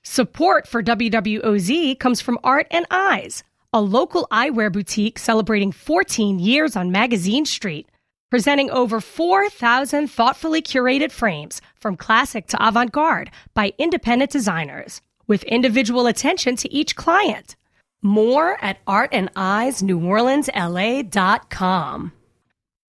Support for WWOZ comes from Art and Eyes, a local eyewear boutique celebrating 14 years on Magazine Street, presenting over 4,000 thoughtfully curated frames from classic to avant-garde by independent designers, with individual attention to each client. More at artandeyesneworleansla.com.